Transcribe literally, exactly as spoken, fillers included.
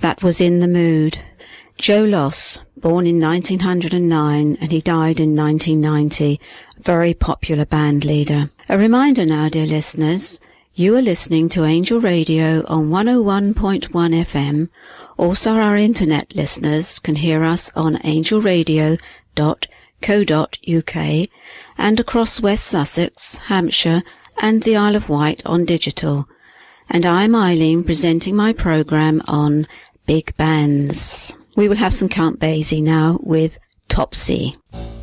That was In the Mood. Joe Loss, born in nineteen oh nine and he died in nineteen ninety, very popular band leader. A reminder now, dear listeners, you are listening to Angel Radio on one oh one point one F M. Also, our internet listeners can hear us on angel radio dot co dot U K and across West Sussex, Hampshire and the Isle of Wight on digital. And I'm Eileen, presenting my programme on Big Bands. We will have some Count Basie now with Topsy.